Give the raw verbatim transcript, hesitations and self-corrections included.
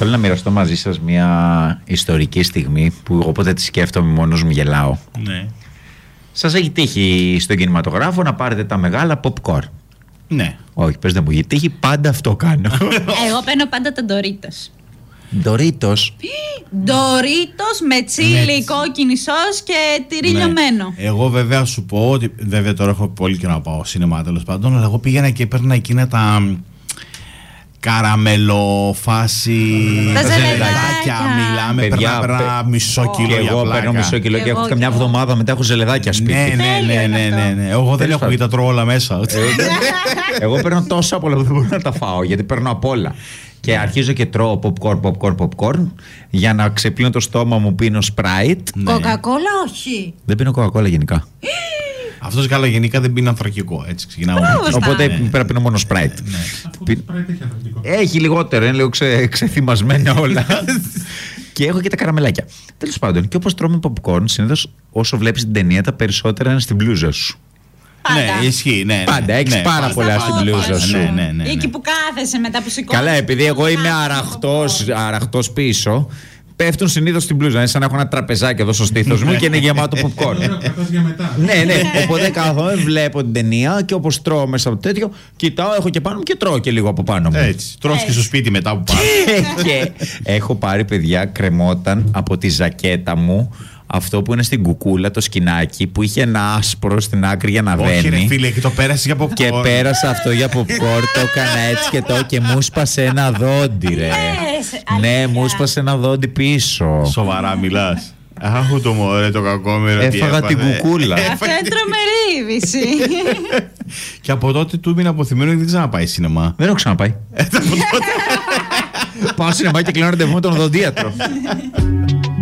Θέλω να μοιραστώ μαζί σας μια ιστορική στιγμή που όποτε τη σκέφτομαι μόνος μου γελάω. Ναι. Σας έχει τύχει στον κινηματογράφο να πάρετε τα μεγάλα popcorn? Ναι. Όχι, πες δεν μου έχει τύχει, πάντα αυτό κάνω. Εγώ παίρνω πάντα τα Doritos. Doritos. Doritos με τσίλι, κόκκινη σως και τυρί Ναι. λιωμένο. Εγώ βέβαια σου πω ότι. Βέβαια τώρα έχω πολύ καιρό να πάω σινεμά τέλος πάντων, αλλά εγώ πήγαινα και έπαιρνα εκείνα τα. Καραμελοφάση. Τα ζελεδάκια. Μιλάμε. Παιδιά, Παίρνα παίρνα μισό κιλό. Και για εγώ πλάκα. παίρνω μισό κιλό και Εγώ έχω και καμιά εγώ. εβδομάδα μετά έχω ζελεδάκια σπίτι. Ναι, ναι, ναι, Τέλειο ναι, είναι ναι, αυτό. ναι. Εγώ δεν Τέλος έχω γιατί τα τρώω όλα μέσα. Εγώ παίρνω τόσα πολλά που δεν μπορώ να τα φάω γιατί παίρνω απ' όλα. Και αρχίζω και τρώω popcorn, popcorn, popcorn για να ξεπλύνω το στόμα μου, πίνω Sprite. Κοκακόλα όχι. Δεν πίνω Coca-Cola γενικά. Αυτό καλά γενικά δεν πίνει ανθρακικό. Έτσι ξεκινάμε. Μπράβο, Στά. Οπότε Ναι. πρέπει να πίνω μόνο Sprite. Αφού Πι- το Sprite έχει αθλητικό. Έχει λιγότερο, είναι λίγο ξε, ξεθυμασμένα όλα. Και έχω και τα καραμελάκια. Τέλος πάντων, και όπως τρώμε popcorn, συνήθως όσο βλέπεις την ταινία, τα περισσότερα είναι στην μπλούζα σου. Πάντα. Ναι, ισχύει. Ναι, ναι. Πάντα, έχεις Ναι. πάρα πολλά στην μπλούζα σου. Ναι, ναι, ναι, ναι. Εκεί που κάθεσαι μετά που σηκώνεις. Καλά, επειδή εγώ είμαι αραχτός, αραχτός πίσω, πέφτουν συνήθως στην μπλούζα. Είναι σαν να έχω ένα τραπεζάκι εδώ στο στήθος μου και είναι γεμάτο popcorn. Ωραία, κρατάς για μετά. Ναι, ναι. Οπότε κάθομαι, βλέπω την ταινία και όπως τρώω μέσα από το τέτοιο, κοιτάω, έχω και πάνω μου και τρώω και λίγο από πάνω μου. Έτσι. Τρως και στο σπίτι μετά που πας. Και έχω πάρει, παιδιά, κρεμόταν από τη ζακέτα μου αυτό που είναι στην κουκούλα, το σκινάκι που είχε ένα άσπρο στην άκρη για να Όχι, ρε δένει. φίλε, και το πέρασε για popcorn. Και πέρασα αυτό για popcorn, το έκανα έτσι και το και μου σπάσε ένα δόντι, ρε. Λες, Ναι, αλήθεια. μου σπάσε ένα δόντι πίσω. Σοβαρά μιλάς. Αχ, το μωρέ, το κακόμερο. τι Έφαγα την έπαθε. κουκούλα. Αυτό είναι τρομερή είδηση. Και από τότε του ήμουν αποθυμένο και δεν ξαναπάει σινεμά. Δεν έχω ξαναπάει. Πάω σινεμά και κλείνω ραντεβού με τον οδοντίατρο.